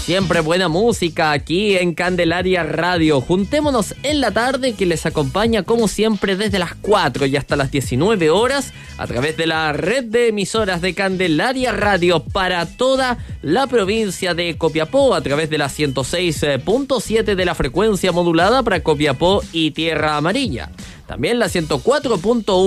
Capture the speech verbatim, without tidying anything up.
Siempre buena música aquí en Candelaria Radio. Juntémonos en la tarde, que les acompaña como siempre desde las cuatro y hasta las diecinueve horas a través de la red de emisoras de Candelaria Radio para toda la provincia de Copiapó, a través de la ciento seis punto siete de la frecuencia modulada para Copiapó y Tierra Amarilla. También la ciento cuatro punto uno